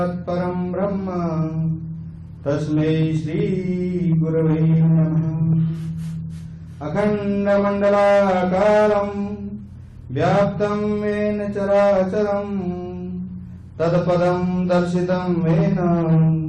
परं ब्रह्म तस्मै श्री गुरवे नमः। अखण्डमण्डलाकारं व्याप्तं येन चराचरं तत्पदं दर्शितं येन